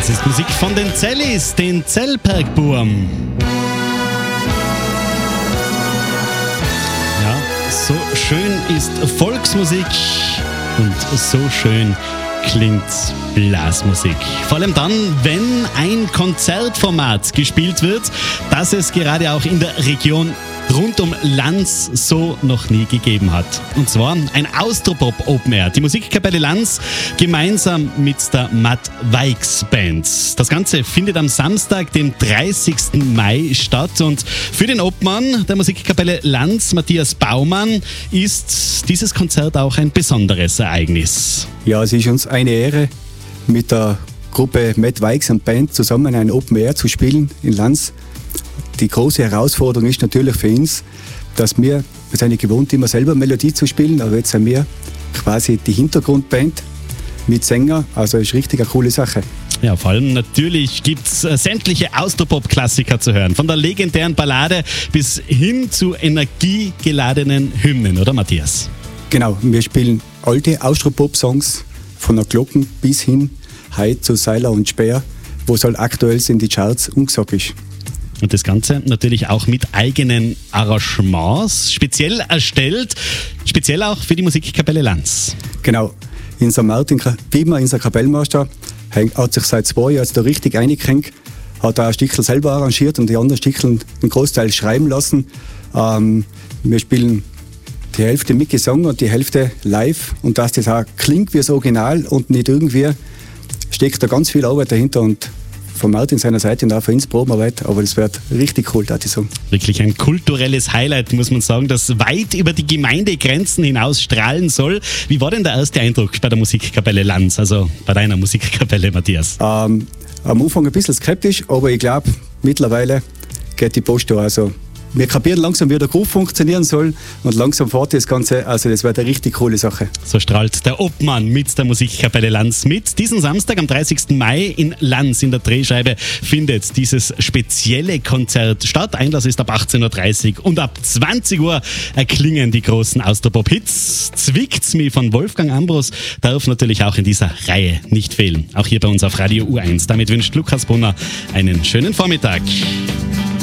ist Musik von den Zellis, den Zellbergburm. Ja, so schön ist Volksmusik und so schön klingt Blasmusik. Vor allem dann, wenn ein Konzertformat gespielt wird, das es gerade auch in der Region rund um Lanz so noch nie gegeben hat. Und zwar ein Austropop Open Air. Die Musikkapelle Lanz gemeinsam mit der Matt Weix Band. Das Ganze findet am Samstag, dem 30. Mai statt. Und für den Obmann der Musikkapelle Lanz, Matthias Baumann, ist dieses Konzert auch ein besonderes Ereignis. Ja, es ist uns eine Ehre, mit der Gruppe Matt Weix und Band zusammen ein Open Air zu spielen in Lanz. Die große Herausforderung ist natürlich für uns, dass wir sind gewohnt, immer selber Melodie zu spielen, aber jetzt sind wir quasi die Hintergrundband mit Sänger, also ist richtig eine coole Sache. Ja, vor allem natürlich gibt es sämtliche Austropop-Klassiker zu hören, von der legendären Ballade bis hin zu energiegeladenen Hymnen, oder Matthias? Genau, wir spielen alte Austropop-Songs von der Glocken bis hin heute zu Seiler und Speer, wo es halt aktuell in die Charts umgesagt ist. Und das Ganze natürlich auch mit eigenen Arrangements, speziell erstellt, speziell auch für die Musikkapelle Lanz. Genau, unser Martin Wiemer, unser Kapellmeister, hat sich seit 2 Jahren da richtig eingehängt, hat auch ein Stückchen selber arrangiert und die anderen Stückchen einen Großteil schreiben lassen. Wir spielen die Hälfte mit Gesang und die Hälfte live und dass das auch klingt wie das Original und nicht irgendwie, steckt da ganz viel Arbeit dahinter und von Martin seiner Seite und auch von uns Probenarbeit, aber das wird richtig cool, darf ich sagen. Wirklich ein kulturelles Highlight, muss man sagen, das weit über die Gemeindegrenzen hinaus strahlen soll. Wie war denn der erste Eindruck bei der Musikkapelle Lanz, also bei deiner Musikkapelle, Matthias? Am Anfang ein bisschen skeptisch, aber ich glaube, mittlerweile geht die Post da. Also wir kapieren langsam, wie der Groove funktionieren soll und langsam fährt das Ganze. Also das wird eine richtig coole Sache. So strahlt der Obmann mit der Musikkapelle Lanz mit. Diesen Samstag am 30. Mai in Lanz in der Drehscheibe findet dieses spezielle Konzert statt. Einlass ist ab 18.30 Uhr und ab 20 Uhr erklingen die großen Austropop-Hits. Zwickt's mich von Wolfgang Ambros darf natürlich auch in dieser Reihe nicht fehlen. Auch hier bei uns auf Radio U1. Damit wünscht Lukas Brunner einen schönen Vormittag.